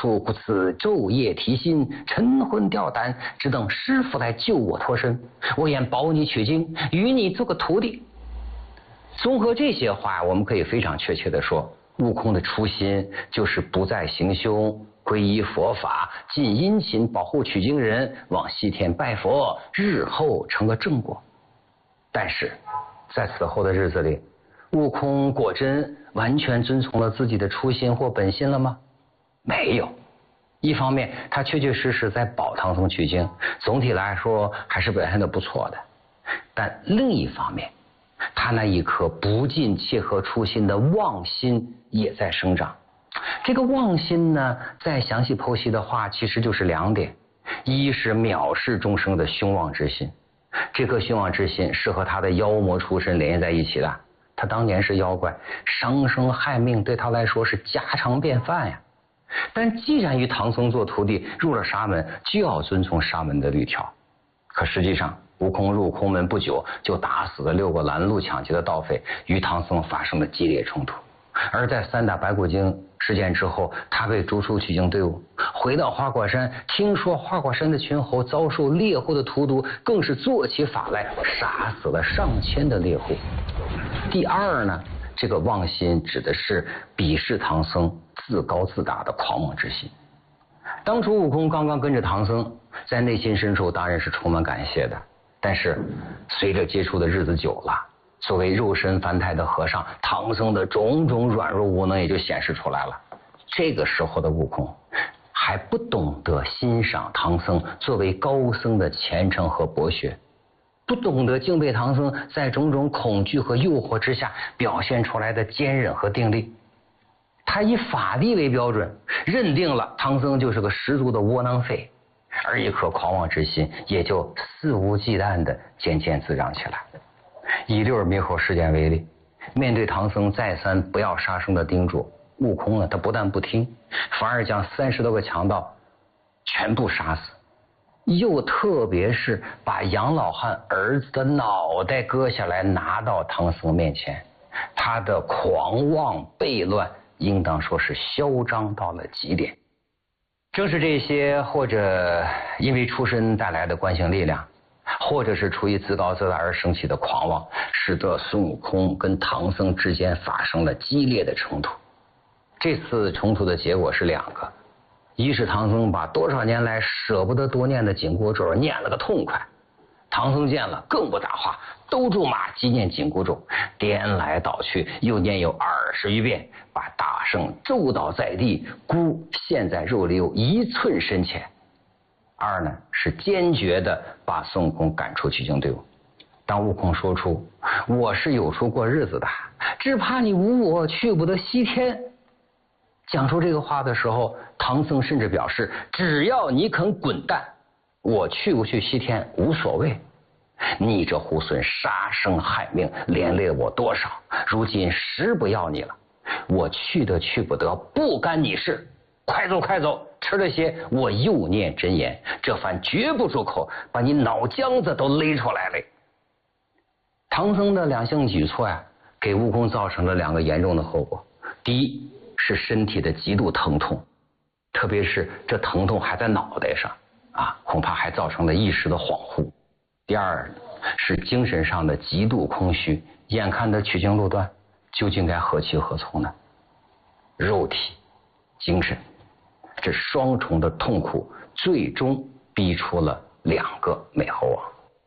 处故此昼夜提心，晨昏吊胆，只等师傅来救我脱身。我愿保你取经，与你做个徒弟。综合这些话，我们可以非常确切地说，悟空的初心就是不再行凶，皈依佛法，尽殷勤保护取经人，往西天拜佛，日后成个正果。但是在此后的日子里，悟空果真完全遵从了自己的初心或本心了吗？没有。一方面他确确实实在保唐僧取经，总体来说还是表现得不错的，但另一方面他那一颗不尽切合初心的妄心也在生长。这个妄心呢，再详细剖析的话，其实就是两点。一是藐视众生的凶妄之心，这颗凶妄之心是和他的妖魔出身联系在一起的。他当年是妖怪，伤生害命对他来说是家常便饭呀。但既然与唐僧做徒弟，入了沙门，就要遵从沙门的律条。可实际上悟空入空门不久，就打死了6个拦路抢劫的盗匪，与唐僧发生了激烈冲突。而在3打白骨精事件之后，他被逐出取经队伍，回到花果山，听说花果山的群猴遭受猎户的荼毒，更是做起法来杀死了上千的猎户。第二呢，这个妄心指的是鄙视唐僧自高自大的狂妄之心。当初悟空刚刚跟着唐僧，在内心深处当然是充满感谢的，但是随着接触的日子久了，作为肉身凡胎的和尚，唐僧的种种软弱无能也就显示出来了。这个时候的悟空还不懂得欣赏唐僧作为高僧的虔诚和博学，不懂得敬佩唐僧在种种恐惧和诱惑之下表现出来的坚韧和定力。他以法力为标准，认定了唐僧就是个十足的窝囊废，而一颗狂妄之心也就肆无忌惮地渐渐滋长起来。以六耳猕猴事件为例，面对唐僧再三不要杀生的叮嘱，悟空呢，他不但不听，反而将30多个强盗全部杀死，又特别是把杨老汉儿子的脑袋割下来拿到唐僧面前。他的狂妄悖乱应当说是嚣张到了极点。正是这些或者因为出身带来的惯性力量，或者是出于自高自大而生起的狂妄，使得孙悟空跟唐僧之间发生了激烈的冲突。这次冲突的结果是2个，一是唐僧把多少年来舍不得多念的紧箍咒念了个痛快，唐僧见了更不答话，兜住马急念紧箍咒，颠来倒去又念有20余遍，把大圣咒倒在地，箍陷在肉里有1寸深浅。二呢，是坚决的把孙悟空赶出取经队伍。当悟空说出我是有处过日子的，只怕你无我去不得西天，讲出这个话的时候，唐僧甚至表示只要你肯滚蛋，我去不去西天无所谓。你这猢狲杀生害命，连累了我多少，如今实不要你了，我去得去不得不干你事，快走快走，吃了些我又念真言，这番绝不住口，把你脑浆子都勒出来了。唐僧的2项举措呀，给悟空造成了2个严重的后果。第一是身体的极度疼痛，特别是这疼痛还在脑袋上啊，恐怕还造成了一时的恍惚。第二是精神上的极度空虚，眼看着取经路段，究竟该何去何从呢？肉体精神这双重的痛苦，最终逼出了2个美猴王。